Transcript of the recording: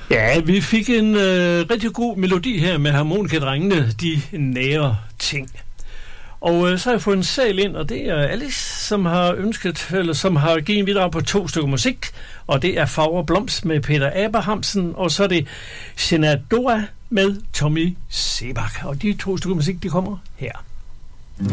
Ja, vi fik en rigtig god melodi her med harmonikadrengene, de nære ting. Og så har jeg fået en sal ind, og det er Alice, som har givet en bidrag på 2 stykker musik, og det er Farver Blomst med Peter Abrahamsen, og så er det Shenandoah med Tommy Sebak. Og de 2 stykker musik, de kommer her.